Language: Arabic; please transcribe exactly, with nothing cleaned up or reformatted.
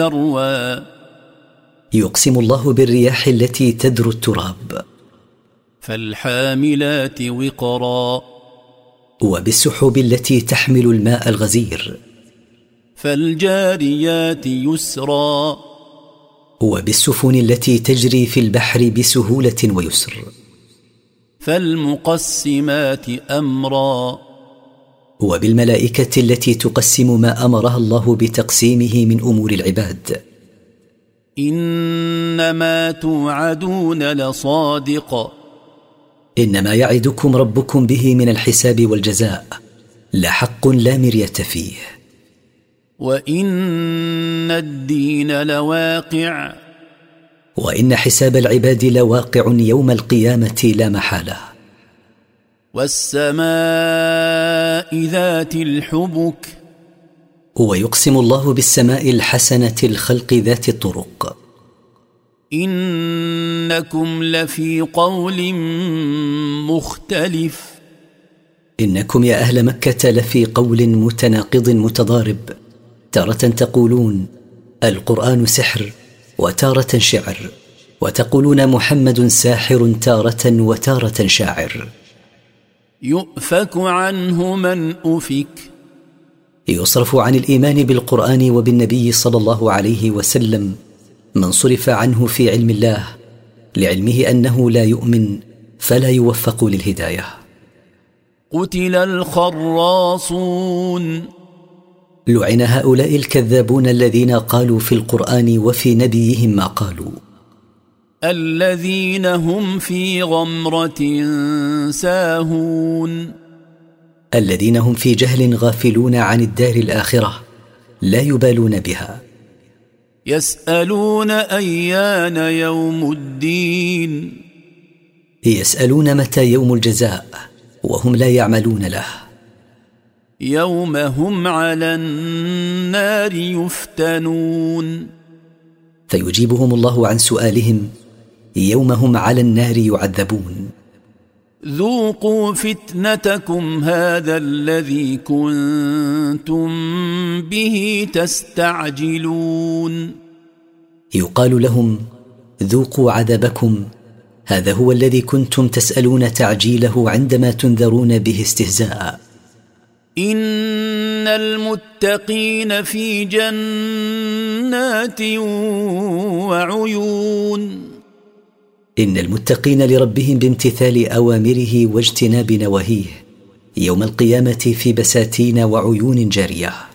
ذروى يقسم الله بالرياح التي تدر التراب. فالحاملات وقرا وبالسحب التي تحمل الماء الغزير. فالجاريات يسرا وبالسفن التي تجري في البحر بسهولة ويسر. فالمقسمات أمرا وبالملائكة التي تقسم ما أمرها الله بتقسيمه من أمور العباد. إنما توعدون لصادق إنما يعدكم ربكم به من الحساب والجزاء لحق لا مرية فيه. وإن الدين لواقع وإن حساب العباد لواقع يوم القيامة لا محالة. والسماء ذات الحبك ويقسم الله بالسماء الحسنة الخلق ذات الطرق. إنكم لفي قول مختلف إنكم يا أهل مكة لفي قول متناقض متضارب، تارة تقولون القرآن سحر وتارة شعر، وتقولون محمد ساحر تارة وتارة شاعر. يؤفك عنه من أفك يصرف عن الإيمان بالقرآن وبالنبي صلى الله عليه وسلم من صرف عنه في علم الله لعلمه أنه لا يؤمن فلا يوفق للهداية. قتل الخراصون لعن هؤلاء الكذابون الذين قالوا في القرآن وفي نبيهم ما قالوا. الذين هم في غمرة ساهون الذين هم في جهل غافلون عن الدار الآخرة لا يبالون بها. يسألون أيان يوم الدين يسألون متى يوم الجزاء وهم لا يعملون له. يوم هم على النار يفتنون فيجيبهم الله عن سؤالهم يوم هم على النار يعذبون. ذوقوا فتنتكم هذا الذي كنتم به تستعجلون. يقال لهم ذوقوا عذابكم هذا هو الذي كنتم تسألون تعجيله عندما تنذرون به استهزاء. إن المتقين في جنات وعيون إن المتقين لربهم بامتثال أوامره واجتناب نواهيه يوم القيامة في بساتين وعيون جارية.